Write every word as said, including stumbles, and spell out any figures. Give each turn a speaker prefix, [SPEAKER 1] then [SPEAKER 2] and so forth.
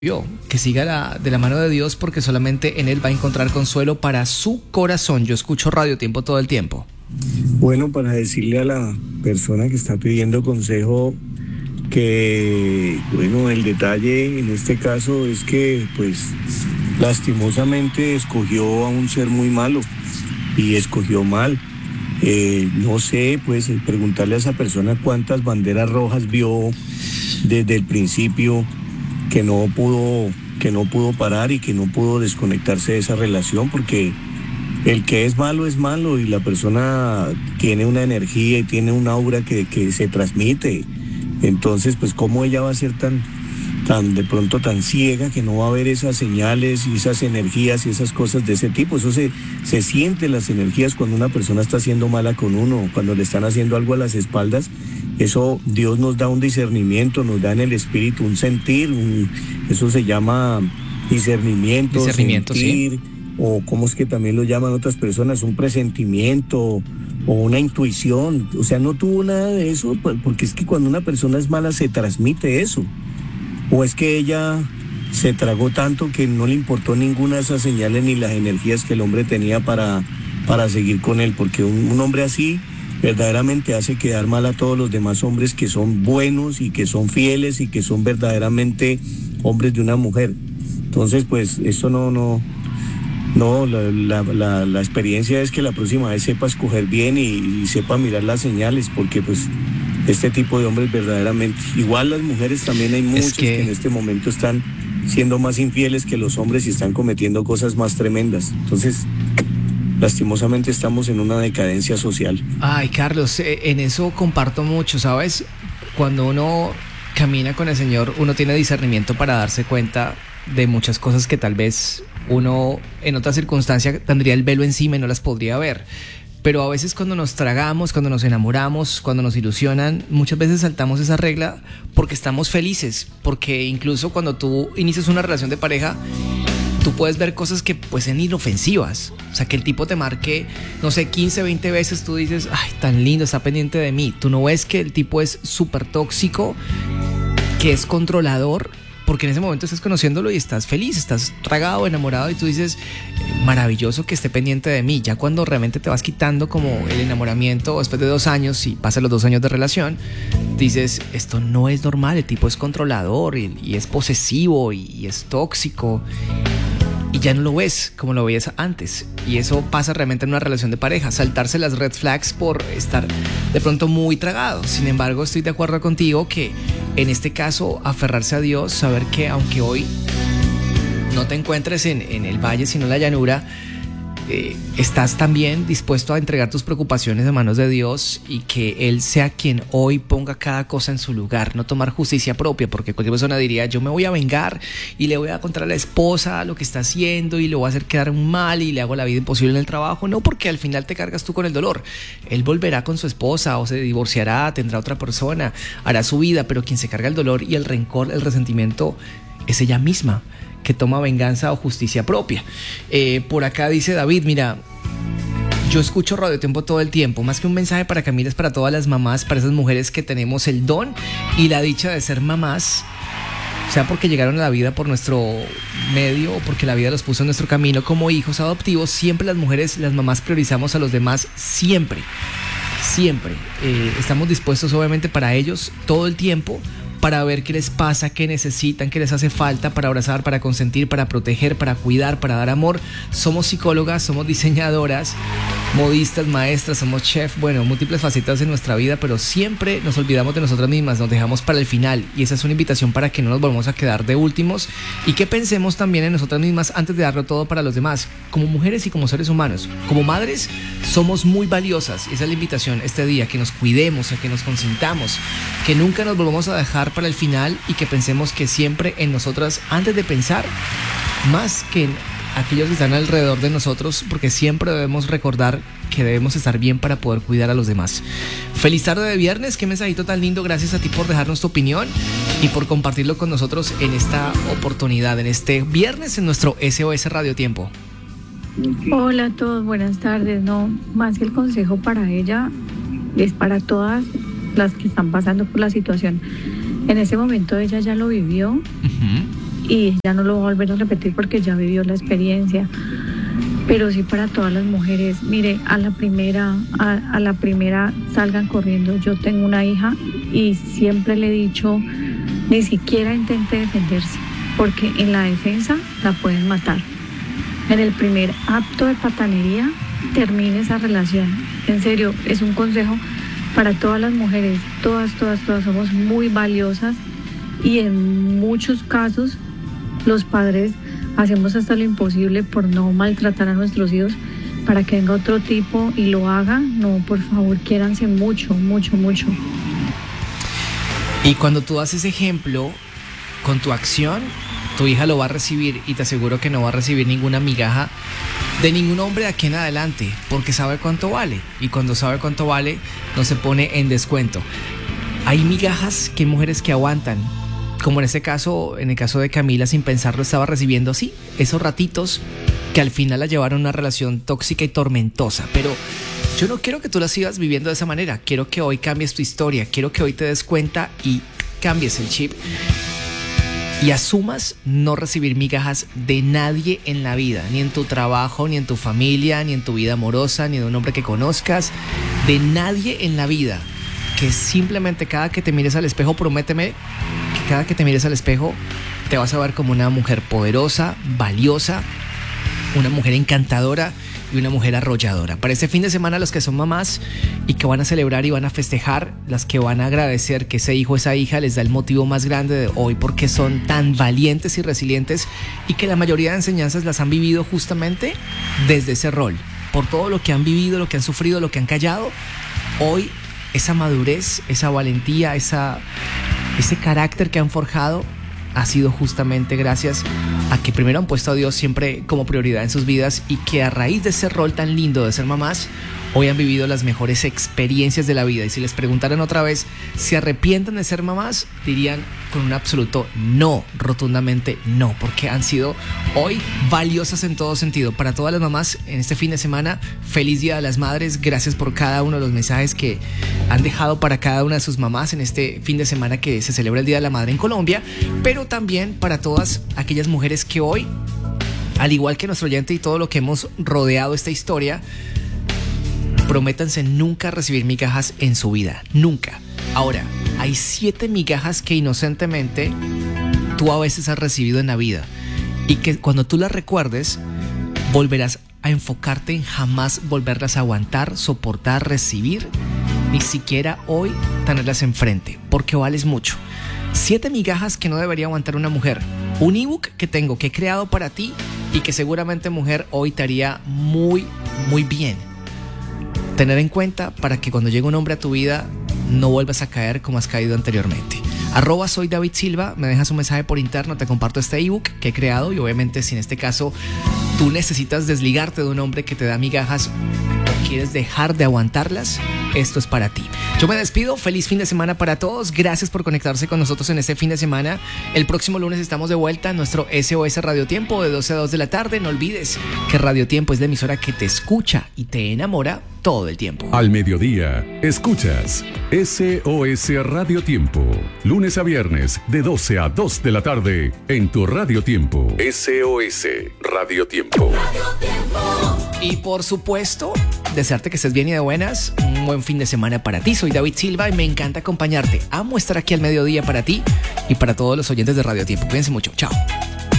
[SPEAKER 1] que siga la, de la mano de Dios, porque solamente en Él va a encontrar consuelo para su corazón. Yo escucho Radio Tiempo todo el tiempo.
[SPEAKER 2] Bueno, para decirle a la persona que está pidiendo consejo que, bueno, el detalle en este caso es que, pues, lastimosamente escogió a un ser muy malo y escogió mal. Eh, no sé, pues, preguntarle a esa persona cuántas banderas rojas vio desde el principio, que no pudo, que no pudo parar y que no pudo desconectarse de esa relación, porque el que es malo es malo y la persona tiene una energía y tiene un aura que, que se transmite. Entonces, pues, ¿cómo ella va a ser tan, tan de pronto tan ciega que no va a ver esas señales y esas energías y esas cosas de ese tipo? Eso se, se siente las energías cuando una persona está haciendo mala con uno, cuando le están haciendo algo a las espaldas. Eso Dios nos da un discernimiento, nos da en el espíritu un sentir, un, eso se llama discernimiento,
[SPEAKER 1] discernimiento
[SPEAKER 2] sentir,
[SPEAKER 1] sí.
[SPEAKER 2] O como es que también lo llaman otras personas, un presentimiento o una intuición. O sea, no tuvo nada de eso, porque es que cuando una persona es mala se transmite eso. O es que ella se tragó tanto que no le importó ninguna de esas señales ni las energías que el hombre tenía para, para seguir con él, porque un, un hombre así verdaderamente hace quedar mal a todos los demás hombres que son buenos y que son fieles y que son verdaderamente hombres de una mujer. Entonces, pues, eso no, no, no, la, la, la, la experiencia es que la próxima vez sepa escoger bien y, y sepa mirar las señales, porque pues este tipo de hombres verdaderamente, igual las mujeres también hay muchas que... que en este momento están siendo más infieles que los hombres y están cometiendo cosas más tremendas. Entonces, lastimosamente estamos en una decadencia social.
[SPEAKER 1] Ay, Carlos, en eso comparto mucho, ¿sabes? Cuando uno camina con el Señor, uno tiene discernimiento para darse cuenta de muchas cosas que tal vez uno en otra circunstancia tendría el velo encima y no las podría ver. Pero a veces cuando nos tragamos, cuando nos enamoramos, cuando nos ilusionan, muchas veces saltamos esa regla porque estamos felices, porque incluso cuando tú inicias una relación de pareja, tú puedes ver cosas que pues son inofensivas. O sea, que el tipo te marque, no sé, quince, veinte veces, tú dices, ay, tan lindo, está pendiente de mí. Tú no ves que el tipo es súper tóxico, que es controlador, porque en ese momento estás conociéndolo y estás feliz, estás tragado, enamorado, y tú dices, maravilloso que esté pendiente de mí. Ya cuando realmente te vas quitando como el enamoramiento, después de dos años y pasan los dos años de relación, dices, esto no es normal, el tipo es controlador y, y es posesivo y, y es tóxico. Y ya no lo ves como lo veías antes. Y eso pasa realmente en una relación de pareja, saltarse las red flags por estar de pronto muy tragado. Sin embargo, estoy de acuerdo contigo que en este caso aferrarse a Dios, saber que aunque hoy no te encuentres en, en el valle sino en la llanura, eh, estás también dispuesto a entregar tus preocupaciones a manos de Dios y que Él sea quien hoy ponga cada cosa en su lugar, no tomar justicia propia, porque cualquier persona diría, yo me voy a vengar y le voy a contar a la esposa lo que está haciendo y le voy a hacer quedar mal y le hago la vida imposible en el trabajo. No, porque al final te cargas tú con el dolor. Él volverá con su esposa o se divorciará, tendrá otra persona, hará su vida, pero quien se carga el dolor y el rencor, el resentimiento, es ella misma, que toma venganza o justicia propia. Eh, por acá dice David, mira, yo escucho Radio Tiempo todo el tiempo, más que un mensaje para Camila, es para todas las mamás, para esas mujeres que tenemos el don y la dicha de ser mamás, sea porque llegaron a la vida por nuestro medio o porque la vida los puso en nuestro camino como hijos adoptivos. Siempre las mujeres, las mamás, priorizamos a los demás, siempre, siempre. Eh, estamos dispuestos obviamente para ellos todo el tiempo, para ver qué les pasa, qué necesitan, qué les hace falta, para abrazar, para consentir, para proteger, para cuidar, para dar amor. Somos psicólogas, somos diseñadoras, modistas, maestras, somos chef, bueno, múltiples facetas de nuestra vida, pero siempre nos olvidamos de nosotras mismas, nos dejamos para el final, y esa es una invitación para que no nos volvamos a quedar de últimos y que pensemos también en nosotras mismas antes de darlo todo para los demás, como mujeres y como seres humanos. Como madres somos muy valiosas, esa es la invitación este día, que nos cuidemos, a que nos consintamos, que nunca nos volvamos a dejar para el final y que pensemos que siempre en nosotras antes de pensar, más que en aquellos que están alrededor de nosotros, porque siempre debemos recordar que debemos estar bien para poder cuidar a los demás. Feliz tarde de viernes, qué mensajito tan lindo, gracias a ti por dejarnos tu opinión y por compartirlo con nosotros en esta oportunidad, en este viernes en nuestro S O S Radio Tiempo.
[SPEAKER 3] Hola a todos, buenas tardes. No, más que el consejo para ella, es para todas las que están pasando por la situación. En ese momento ella ya lo vivió, uh-huh. y ya no lo va a volver a repetir porque ya vivió la experiencia. Pero sí para todas las mujeres, mire, a la primera, a, a la primera salgan corriendo. Yo tengo una hija y siempre le he dicho, ni siquiera intente defenderse, porque en la defensa la pueden matar. En el primer acto de patanería, termine esa relación. En serio, es un consejo para todas las mujeres. Todas, todas, todas somos muy valiosas y en muchos casos los padres hacemos hasta lo imposible por no maltratar a nuestros hijos para que venga otro tipo y lo haga. No, por favor, quiéranse mucho, mucho, mucho.
[SPEAKER 1] Y cuando tú haces ejemplo con tu acción, tu hija lo va a recibir y te aseguro que no va a recibir ninguna migaja de ningún hombre de aquí en adelante, porque sabe cuánto vale, y cuando sabe cuánto vale no se pone en descuento. Hay migajas que hay mujeres que aguantan, como en este caso, en el caso de Camila, sin pensarlo estaba recibiendo, sí, esos ratitos que al final la llevaron a una relación tóxica y tormentosa. Pero yo no quiero que tú la sigas viviendo de esa manera. Quiero que hoy cambies tu historia, quiero que hoy te des cuenta y cambies el chip y asumas no recibir migajas de nadie en la vida, ni en tu trabajo, ni en tu familia, ni en tu vida amorosa, ni de un hombre que conozcas, de nadie en la vida. Que simplemente cada que te mires al espejo, prométeme que cada que te mires al espejo te vas a ver como una mujer poderosa, valiosa, una mujer encantadora y una mujer arrolladora. Para este fin de semana, los que son mamás y que van a celebrar y van a festejar, las que van a agradecer que ese hijo o esa hija les da el motivo más grande de hoy porque son tan valientes y resilientes y que la mayoría de enseñanzas las han vivido justamente desde ese rol. Por todo lo que han vivido, lo que han sufrido, lo que han callado, hoy esa madurez, esa valentía, esa, ese carácter que han forjado ha sido justamente gracias a que primero han puesto a Dios siempre como prioridad en sus vidas y que a raíz de ese rol tan lindo de ser mamás, hoy han vivido las mejores experiencias de la vida. Y si les preguntaran otra vez si arrepienten de ser mamás, dirían con un absoluto no, rotundamente no, porque han sido hoy valiosas en todo sentido. Para todas las mamás en este fin de semana, feliz Día de las Madres. Gracias por cada uno de los mensajes que han dejado para cada una de sus mamás en este fin de semana que se celebra el Día de la Madre en Colombia, pero también para todas aquellas mujeres que hoy, al igual que nuestro oyente y todo lo que hemos rodeado esta historia, prométanse nunca recibir migajas en su vida, nunca. Ahora, hay siete migajas que inocentemente tú a veces has recibido en la vida y que cuando tú las recuerdes, volverás a enfocarte en jamás volverlas a aguantar, soportar, recibir, ni siquiera hoy tenerlas enfrente, porque vales mucho. Siete migajas que no debería aguantar una mujer. Un ebook que tengo, que he creado para ti y que seguramente, mujer, hoy te haría muy, muy bien tener en cuenta para que cuando llegue un hombre a tu vida no vuelvas a caer como has caído anteriormente. Arroba soy David Silva, me dejas un mensaje por interno, te comparto este ebook que he creado y obviamente si en este caso tú necesitas desligarte de un hombre que te da migajas o quieres dejar de aguantarlas, esto es para ti. Yo me despido, feliz fin de semana para todos, gracias por conectarse con nosotros en este fin de semana. El próximo lunes estamos de vuelta en nuestro S O S Radio Tiempo de doce a dos de la tarde. No olvides que Radio Tiempo es la emisora que te escucha y te enamora todo el tiempo.
[SPEAKER 4] Al mediodía, escuchas S O S Radio Tiempo, lunes a viernes de doce a dos de la tarde en tu Radio Tiempo. S O S Radio Tiempo. Radio Tiempo.
[SPEAKER 1] Y por supuesto, desearte que estés bien y de buenas. Un buen fin de semana para ti. Soy David Silva y me encanta acompañarte. Amo estar aquí al mediodía para ti y para todos los oyentes de Radio Tiempo. Cuídense mucho. Chao.